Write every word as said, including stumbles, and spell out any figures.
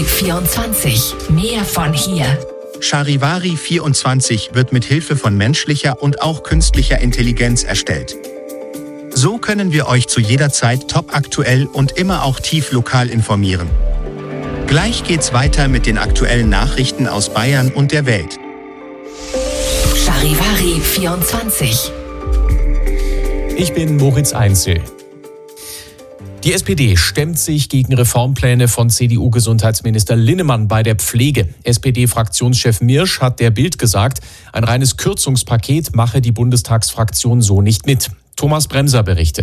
vierundzwanzig. Mehr von hier. Charivari vierundzwanzig wird mit Hilfe von menschlicher und auch künstlicher Intelligenz erstellt. So können wir euch zu jeder Zeit topaktuell und immer auch tief lokal informieren. Gleich geht's weiter mit den aktuellen Nachrichten aus Bayern und der Welt. Charivari vierundzwanzig. Ich bin Moritz Einzel. Die S P D stemmt sich gegen Reformpläne von C D U-Gesundheitsminister Linnemann bei der Pflege. S P D-Fraktionschef Mirsch hat der Bild gesagt, ein reines Kürzungspaket mache die Bundestagsfraktion so nicht mit. Thomas Bremser berichtet.